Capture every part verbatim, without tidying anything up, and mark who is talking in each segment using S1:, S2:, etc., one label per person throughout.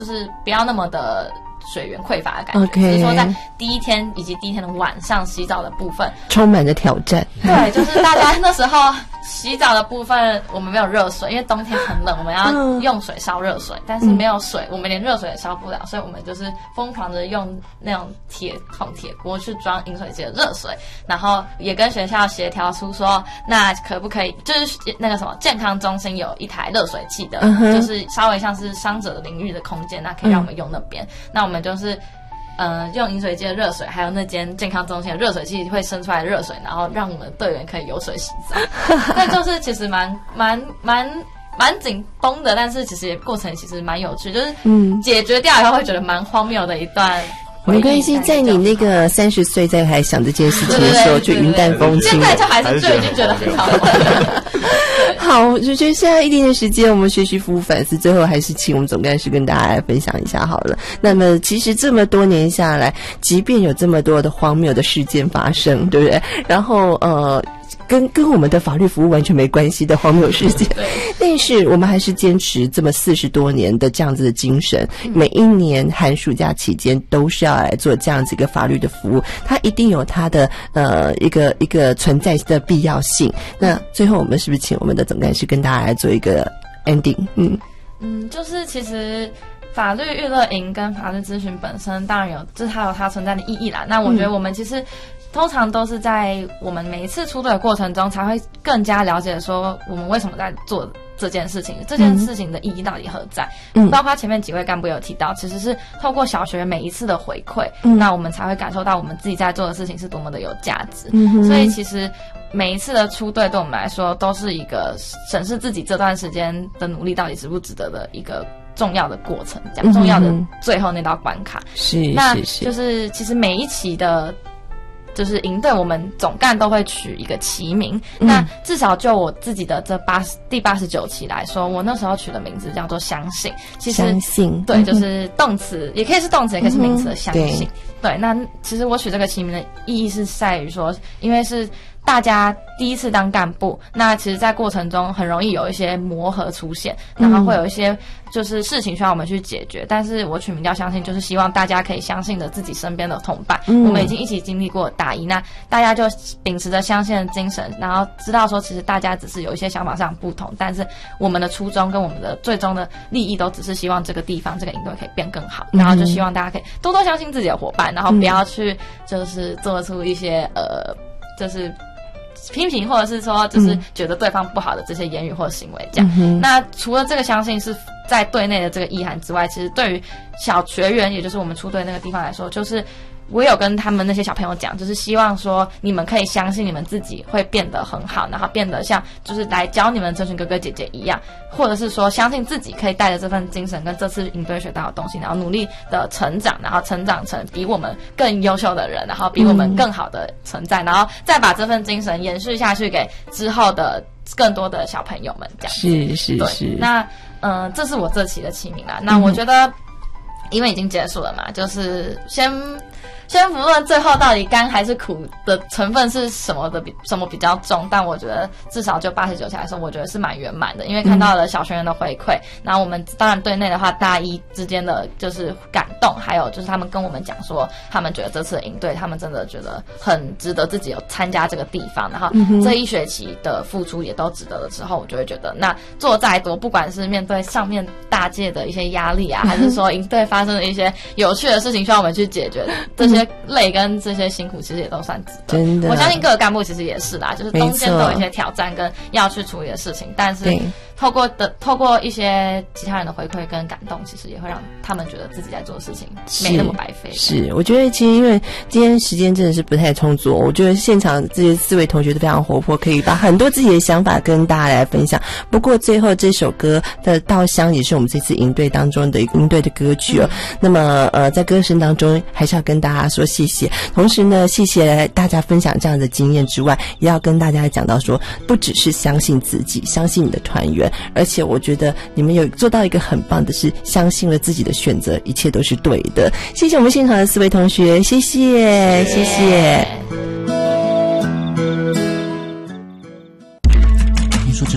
S1: 就是不要那么的水源匮乏的感觉，
S2: OK，
S1: 只是说在第一天以及第一天的晚上洗澡的部分
S2: 充满着挑战。
S1: 对，就是大家那时候洗澡的部分我们没有热水，因为冬天很冷，我们要用水烧热水，嗯、但是没有水，我们连热水也烧不了，所以我们就是疯狂的用那种铁桶铁锅去装饮水机的热水，然后也跟学校协调出说，那可不可以就是那个什么健康中心有一台热水器的，嗯、就是稍微像是伤者的领域的空间，那可以让我们用那边，嗯、那我们就是。呃，用饮水机的热水，还有那间健康中心的热水器会生出来的热水，然后让我们队员可以有水洗澡。那就是其实蛮蛮蛮蛮紧绷的，但是其实也过程其实蛮有趣，就是嗯，解决掉以后会觉得蛮荒谬的一段。
S2: 没关系，在你那个三十岁在还想这件事情的时候，就云淡风轻。
S1: 现在就还是就已经觉得很好了。
S2: 好，我觉得现在一定的时间，我们学习服务反思，最后还是请我们总干事跟大家来分享一下好了。那么，其实这么多年下来，即便有这么多的荒谬的事件发生，对不对？然后，呃。跟跟我们的法律服务完全没关系的荒谬事件，但是我们还是坚持这么四十多年的这样子的精神，每一年寒暑假期间都是要来做这样子一个法律的服务，它一定有它的呃一个一个存在的必要性。那最后我们是不是请我们的总干事跟大家来做一个 ending？ 嗯
S1: 嗯，就是其实。法律娱乐营跟法律咨询本身当然有，就是它有它存在的意义啦。那我觉得我们其实通常都是在我们每一次出队的过程中，才会更加了解说我们为什么在做这件事情，这件事情的意义到底何在。嗯，包括前面几位干部有提到，其实是透过小学每一次的回馈，嗯，那我们才会感受到我们自己在做的事情是多么的有价值。嗯，所以其实每一次的出队对我们来说，都是一个审视自己这段时间的努力到底值不值得的一个重要的过程，这样重要的最后那道关卡。
S2: 是，
S1: 那就是其实每一期的就是营队我们总干都会取一个期名，嗯、那至少就我自己的这八十第八十九期来说，我那时候取的名字叫做相信。其实
S2: 相信
S1: 对，就是动词，也可以是动词，也可以是名词的相信。嗯、对, 对，那其实我取这个期名的意义是在于说，因为是大家第一次当干部，那其实在过程中很容易有一些磨合出现，然后会有一些就是事情需要我们去解决，但是我取名叫相信，就是希望大家可以相信着自己身边的同伴，嗯、我们已经一起经历过大一，那大家就秉持着相信的精神，然后知道说其实大家只是有一些想法上不同，但是我们的初衷跟我们的最终的利益都只是希望这个地方这个营队可以变更好，然后就希望大家可以多多相信自己的伙伴，然后不要去就是做出一些呃就是批评或者是说就是觉得对方不好的这些言语或行为这样、嗯、那除了这个相信是在队内的这个意涵之外，其实对于小学员也就是我们出队那个地方来说，就是我有跟他们那些小朋友讲，就是希望说你们可以相信你们自己会变得很好，然后变得像就是来教你们这群哥哥姐姐一样，或者是说相信自己可以带着这份精神跟这次营队学到的东西，然后努力的成长，然后成长成比我们更优秀的人，然后比我们更好的存在、嗯、然后再把这份精神延续下去给之后的更多的小朋友们这样
S2: 是是是。
S1: 那嗯、呃，这是我这期的期名啦。那我觉得、嗯、因为已经结束了嘛，就是先先不论最后到底甘还是苦的成分是什么的比什么比较重，但我觉得至少就八十九期来说，我觉得是蛮圆满的，因为看到了小学员的回馈，然后我们当然队内的话，大一之间的就是感动，还有就是他们跟我们讲说，他们觉得这次的营队，他们真的觉得很值得自己有参加这个地方，然后这一学期的付出也都值得了之后，我就会觉得，那做再多，不管是面对上面大届的一些压力啊，还是说营队发生的一些有趣的事情需要我们去解决这些累跟这些辛苦其实也都算值得，真的。我相信各个干部其实也是啦，就是中间都有一些挑战跟要去处理的事情，但是透过的透过一些其他人的回馈跟感动，其实也会让他们觉得自己在做的事情没那么白费。
S2: 是，我觉得其实因为今天时间真的是不太充足，我觉得现场这些四位同学都非常活泼，可以把很多自己的想法跟大家来分享。不过最后这首歌的《稻香》也是我们这次营队当中的一个营队的歌曲哦。嗯、那么呃，在歌声当中还是要跟大家说谢谢，同时呢，谢谢大家分享这样的经验之外，也要跟大家讲到说，不只是相信自己，相信你的团员。而且我觉得你们有做到一个很棒的是相信了自己的选择，一切都是对的。谢谢我们现场的四位同学，谢谢谢谢。
S3: 听说这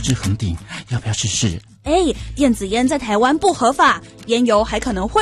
S3: 制恒鼎，要不要试试？
S4: 哎，电子烟在台湾不合法，烟油还可能混